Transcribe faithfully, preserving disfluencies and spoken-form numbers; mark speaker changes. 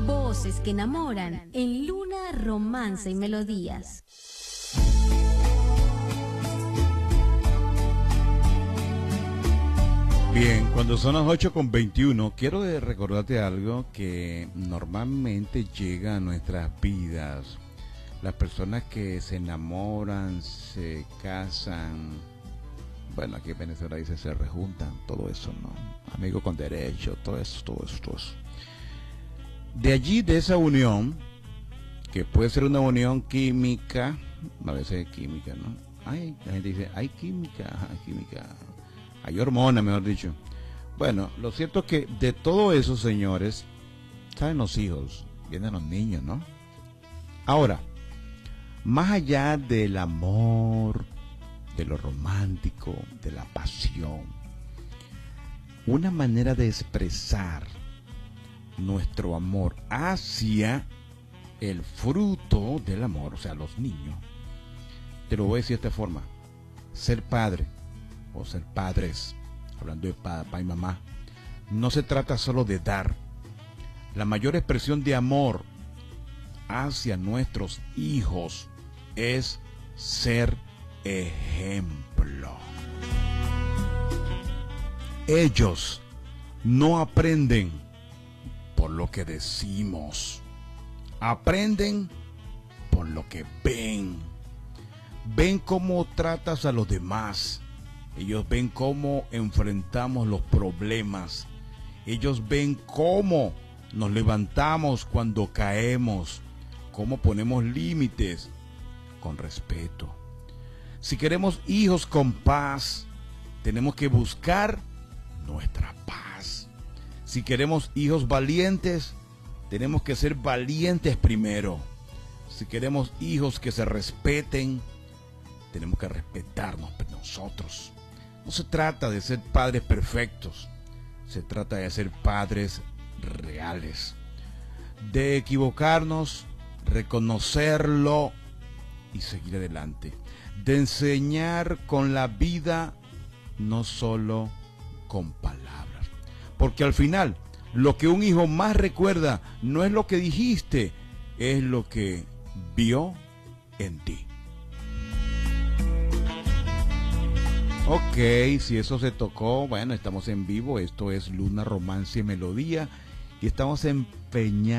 Speaker 1: Voces que enamoran en Luna, Romance y Melodías.
Speaker 2: Bien, cuando son las ocho con veintiuno, quiero recordarte algo que normalmente llega a nuestras vidas. Las personas que se enamoran, se casan, bueno, aquí en Venezuela dice se rejuntan, todo eso, ¿no? Amigo con derecho, todo eso, todo eso, todo eso. De allí, de esa unión, que puede ser una unión química, a veces química, ¿no? Ay, la gente dice, hay química, hay química, hay hormonas, mejor dicho. Bueno, lo cierto es que de todo eso, señores, salen los hijos, vienen los niños, ¿no? Ahora, más allá del amor, de lo romántico, de la pasión, una manera de expresar nuestro amor hacia el fruto del amor, o sea, los niños, te lo voy a decir de esta forma: ser padre o ser padres, hablando de papá y mamá, no se trata solo de dar. La mayor expresión de amor hacia nuestros hijos es ser ejemplo. Ellos no aprenden por lo que decimos, aprenden por lo que ven. Ven cómo tratas a los demás. Ellos ven cómo enfrentamos los problemas. Ellos ven cómo nos levantamos cuando caemos, cómo ponemos límites con respeto. Si queremos hijos con paz, tenemos que buscar nuestra paz. Si queremos hijos valientes, tenemos que ser valientes primero. Si queremos hijos que se respeten, tenemos que respetarnos nosotros. No se trata de ser padres perfectos, se trata de ser padres reales, de equivocarnos, reconocerlo y seguir adelante, de enseñar con la vida, no solo con palabras, porque al final lo que un hijo más recuerda no es lo que dijiste, es lo que vio en ti. Ok, si eso se tocó, bueno, estamos en vivo, esto es Luna, Romance y Melodía, y estamos empeñados